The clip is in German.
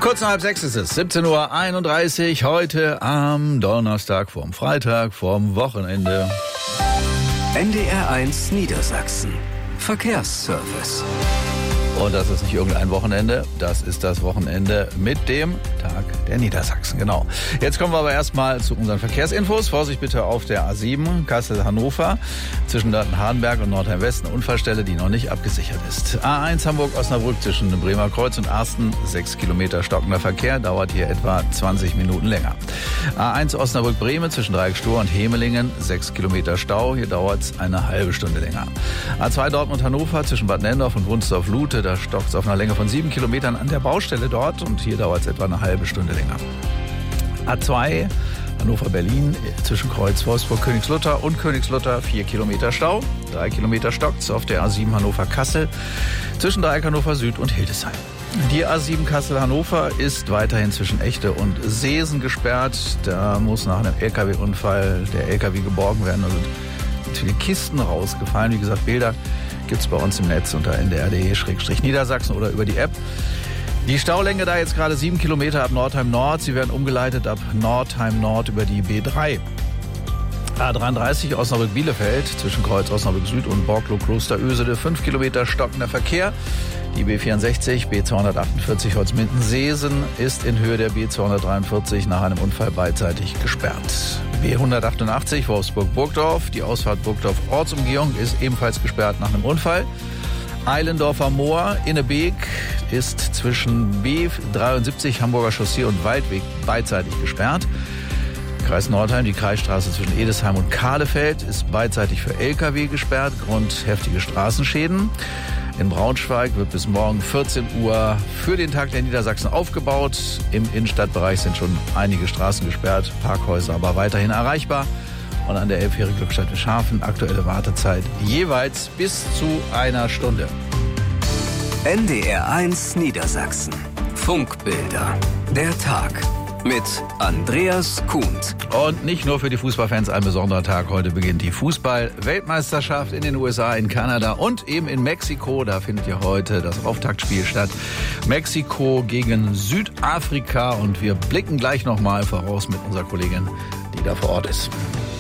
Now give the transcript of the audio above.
Kurz nach 5:30 ist es, 17:31 Uhr, heute am Donnerstag vorm Freitag, vorm Wochenende. NDR1 Niedersachsen. Verkehrsservice. Und das ist nicht irgendein Wochenende, das ist das Wochenende mit dem Tag der Niedersachsen, genau. Jetzt kommen wir aber erstmal zu unseren Verkehrsinfos. Vorsicht bitte auf der A7 Kassel-Hannover zwischen Dörten-Hardenberg und Nordheim-West, eine Unfallstelle, die noch nicht abgesichert ist. A1 Hamburg-Osnabrück zwischen Bremer Kreuz und Arsten, 6 Kilometer stockender Verkehr, dauert hier etwa 20 Minuten länger. A1 Osnabrück-Bremen zwischen Dreieck-Stur und Hemelingen, 6 Kilometer Stau, hier dauert es eine halbe Stunde länger. A2 Dortmund-Hannover zwischen Bad Nendorf und Wunsdorf-Lute, da stockt es auf einer Länge von 7 Kilometern an der Baustelle dort und hier dauert es etwa eine halbe Stunde länger. A2 Hannover-Berlin zwischen Kreuz Wolfsburg-Königslutter und Königslutter, 4 Kilometer Stau. 3 Kilometer stockt es auf der A7 Hannover-Kassel zwischen Dreieck Hannover Süd und Hildesheim. Die A7 Kassel-Hannover ist weiterhin zwischen Echte und Seesen gesperrt. Da muss nach einem LKW-Unfall der LKW geborgen werden. Da sind viele Kisten rausgefallen. Wie gesagt, Bilder gibt es bei uns im Netz unter ndr.de/Niedersachsen oder über die App. Die Staulänge da jetzt gerade 7 Kilometer ab Nordheim Nord. Sie werden umgeleitet ab Nordheim Nord über die B3. A33 Osnabrück-Bielefeld zwischen Kreuz Osnabrück Süd und Borklow-Klosterösede, 5 Kilometer stockender Verkehr. Die B64 B248 Holzminden-Seesen ist in Höhe der B243 nach einem Unfall beidseitig gesperrt. B188 Wolfsburg-Burgdorf, die Ausfahrt Burgdorf-Ortsumgehung ist ebenfalls gesperrt nach einem Unfall. Eilendorfer Moor, Innebeek ist zwischen B73 Hamburger Chaussee und Waldweg beidseitig gesperrt. Kreis Nordheim, die Kreisstraße zwischen Edesheim und Kahlefeld ist beidseitig für LKW gesperrt, Grund heftige Straßenschäden. In Braunschweig wird bis morgen 14 Uhr für den Tag der Niedersachsen aufgebaut. Im Innenstadtbereich sind schon einige Straßen gesperrt, Parkhäuser aber weiterhin erreichbar. Und an der Elbfähre Glückstadt-Wischhafen aktuelle Wartezeit jeweils bis zu einer Stunde. NDR1 Niedersachsen. Funkbilder. Der Tag. Mit Andreas Kuhnt. Und nicht nur für die Fußballfans ein besonderer Tag. Heute beginnt die Fußball-Weltmeisterschaft in den USA, in Kanada und eben in Mexiko. Da findet ja heute das Auftaktspiel statt. Mexiko gegen Südafrika. Und wir blicken gleich nochmal voraus mit unserer Kollegin, die da vor Ort ist.